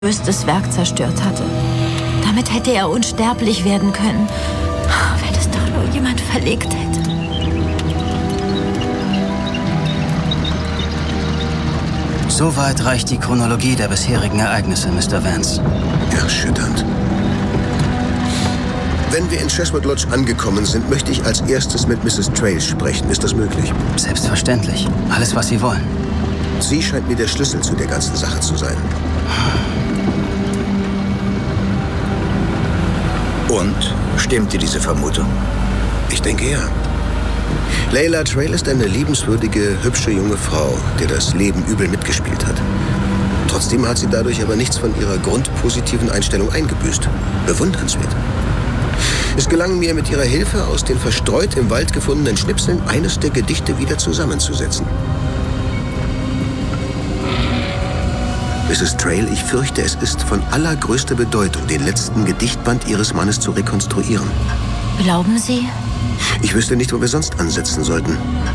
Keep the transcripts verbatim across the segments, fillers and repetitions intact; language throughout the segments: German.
größtes Werk zerstört hatte. Damit hätte er unsterblich werden können, wenn es doch nur jemand verlegt hätte. Soweit reicht die Chronologie der bisherigen Ereignisse, Mister Vance. Erschütternd. Wenn wir in Cheswood Lodge angekommen sind, möchte ich als erstes mit Misses Trail sprechen. Ist das möglich? Selbstverständlich. Alles, was Sie wollen. Sie scheint mir der Schlüssel zu der ganzen Sache zu sein. Und? Stimmte diese Vermutung? Ich denke ja. Layla Trail ist eine liebenswürdige, hübsche junge Frau, der das Leben übel mitgespielt hat. Trotzdem hat sie dadurch aber nichts von ihrer grundpositiven Einstellung eingebüßt. Bewundernswert. Es gelang mir mit ihrer Hilfe, aus den verstreut im Wald gefundenen Schnipseln eines der Gedichte wieder zusammenzusetzen. Misses Trail, ich fürchte, es ist von allergrößter Bedeutung, den letzten Gedichtband Ihres Mannes zu rekonstruieren. Glauben Sie? Ich wüsste nicht, wo wir sonst ansetzen sollten.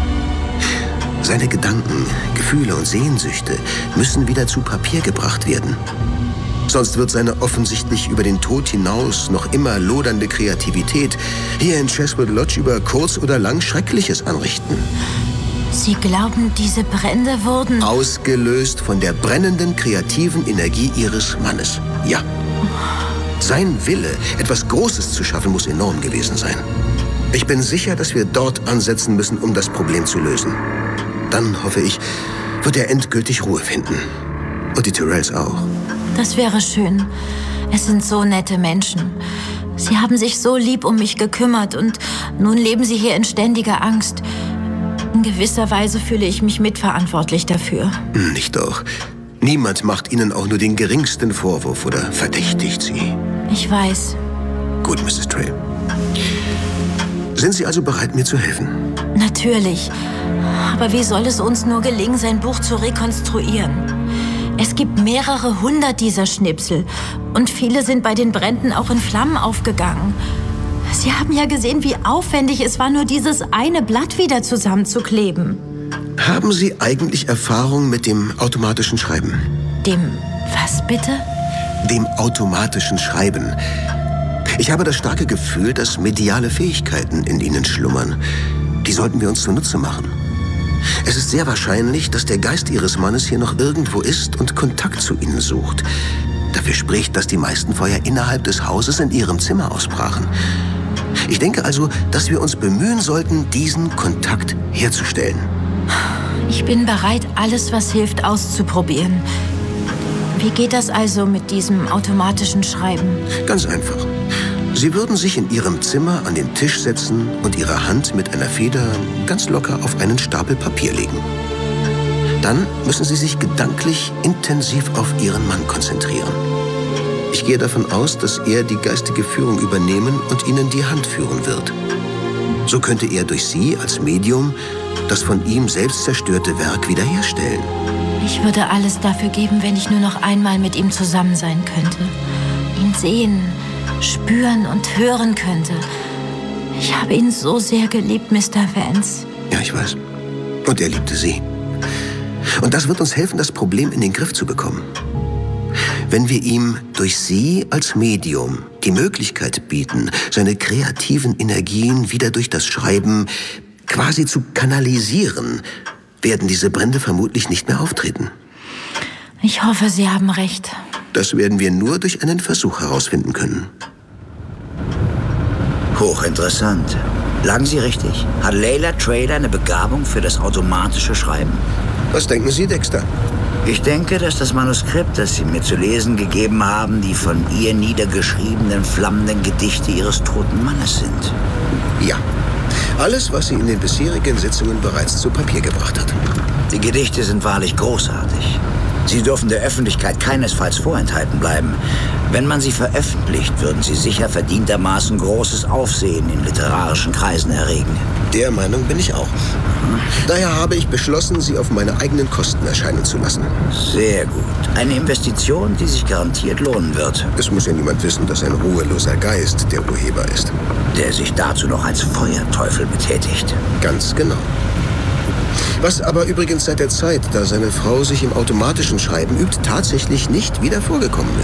Seine Gedanken, Gefühle und Sehnsüchte müssen wieder zu Papier gebracht werden. Sonst wird seine offensichtlich über den Tod hinaus noch immer lodernde Kreativität hier in Cheswood Lodge über kurz oder lang Schreckliches anrichten. Sie glauben, diese Brände wurden... Ausgelöst von der brennenden, kreativen Energie Ihres Mannes. Ja. Sein Wille, etwas Großes zu schaffen, muss enorm gewesen sein. Ich bin sicher, dass wir dort ansetzen müssen, um das Problem zu lösen. Dann, hoffe ich, wird er endgültig Ruhe finden. Und die Tyrrells auch. Das wäre schön. Es sind so nette Menschen. Sie haben sich so lieb um mich gekümmert und nun leben sie hier in ständiger Angst. In gewisser Weise fühle ich mich mitverantwortlich dafür. Nicht doch. Niemand macht Ihnen auch nur den geringsten Vorwurf oder verdächtigt Sie. Ich weiß. Gut, Misses Trail. Sind Sie also bereit, mir zu helfen? Natürlich. Aber wie soll es uns nur gelingen, sein Buch zu rekonstruieren? Es gibt mehrere hundert dieser Schnipsel. Und viele sind bei den Bränden auch in Flammen aufgegangen. Sie haben ja gesehen, wie aufwendig es war, nur dieses eine Blatt wieder zusammenzukleben. Haben Sie eigentlich Erfahrung mit dem automatischen Schreiben? Dem was bitte? Dem automatischen Schreiben. Ich habe das starke Gefühl, dass mediale Fähigkeiten in Ihnen schlummern. Die sollten wir uns zunutze machen. Es ist sehr wahrscheinlich, dass der Geist Ihres Mannes hier noch irgendwo ist und Kontakt zu Ihnen sucht. Dafür spricht, dass die meisten Feuer innerhalb des Hauses in Ihrem Zimmer ausbrachen. Ich denke also, dass wir uns bemühen sollten, diesen Kontakt herzustellen. Ich bin bereit, alles, was hilft, auszuprobieren. Wie geht das also mit diesem automatischen Schreiben? Ganz einfach. Sie würden sich in Ihrem Zimmer an den Tisch setzen und Ihre Hand mit einer Feder ganz locker auf einen Stapel Papier legen. Dann müssen Sie sich gedanklich intensiv auf Ihren Mann konzentrieren. Ich gehe davon aus, dass er die geistige Führung übernehmen und Ihnen die Hand führen wird. So könnte er durch Sie als Medium das von ihm selbst zerstörte Werk wiederherstellen. Ich würde alles dafür geben, wenn ich nur noch einmal mit ihm zusammen sein könnte. Ihn sehen, spüren und hören könnte. Ich habe ihn so sehr geliebt, Mister Vance. Ja, ich weiß. Und er liebte Sie. Und das wird uns helfen, das Problem in den Griff zu bekommen. Wenn wir ihm durch Sie als Medium die Möglichkeit bieten, seine kreativen Energien wieder durch das Schreiben quasi zu kanalisieren, werden diese Brände vermutlich nicht mehr auftreten. Ich hoffe, Sie haben recht. Das werden wir nur durch einen Versuch herausfinden können. Hochinteressant. Lagen Sie richtig? Hat Layla Trail eine Begabung für das automatische Schreiben? Was denken Sie, Dexter? Ich denke, dass das Manuskript, das Sie mir zu lesen gegeben haben, die von ihr niedergeschriebenen, flammenden Gedichte Ihres toten Mannes sind. Ja. Alles, was sie in den bisherigen Sitzungen bereits zu Papier gebracht hat. Die Gedichte sind wahrlich großartig. Sie dürfen der Öffentlichkeit keinesfalls vorenthalten bleiben. Wenn man sie veröffentlicht, würden sie sicher verdientermaßen großes Aufsehen in literarischen Kreisen erregen. Der Meinung bin ich auch. Daher habe ich beschlossen, sie auf meine eigenen Kosten erscheinen zu lassen. Sehr gut. Eine Investition, die sich garantiert lohnen wird. Es muss ja niemand wissen, dass ein ruheloser Geist der Urheber ist. Der sich dazu noch als Feuerteufel betätigt. Ganz genau. Was aber übrigens seit der Zeit, da seine Frau sich im automatischen Schreiben übt, tatsächlich nicht wieder vorgekommen